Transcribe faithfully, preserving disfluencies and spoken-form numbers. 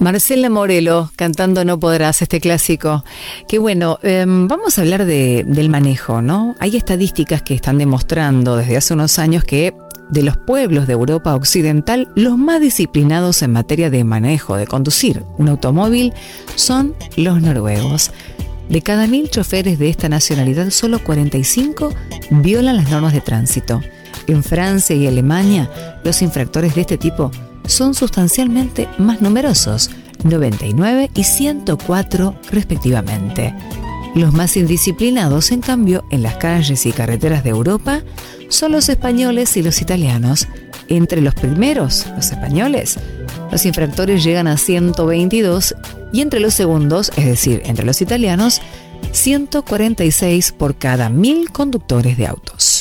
Marcela Morelo cantando No Podrás, este clásico. Qué bueno, eh, vamos a hablar de, del manejo, ¿no? Hay estadísticas que están demostrando desde hace unos años que de los pueblos de Europa Occidental, los más disciplinados en materia de manejo, de conducir un automóvil, son los noruegos. De cada mil choferes de esta nacionalidad, solo cuarenta y cinco violan las normas de tránsito. En Francia y Alemania, los infractores de este tipo son sustancialmente más numerosos, noventa y nueve y ciento cuatro respectivamente. Los más indisciplinados, en cambio, en las calles y carreteras de Europa, son los españoles y los italianos. Entre los primeros, los españoles, los infractores llegan a ciento veintidós y entre los segundos, es decir, entre los italianos, ciento cuarenta y seis por cada mil conductores de autos.